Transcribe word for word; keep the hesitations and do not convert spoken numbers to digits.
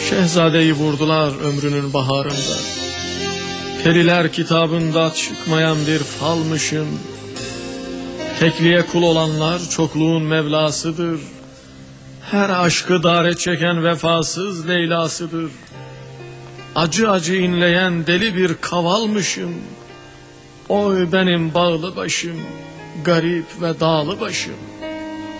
Şehzadeyi vurdular ömrünün baharında. Periler kitabında çıkmayan bir falmışım. Tekliğe kul olanlar çokluğun Mevlasıdır. Her aşkı dare çeken vefasız Leyla'sıdır. Acı acı inleyen deli bir kavalmışım. Oy benim bağlı başım, garip ve dağlı başım.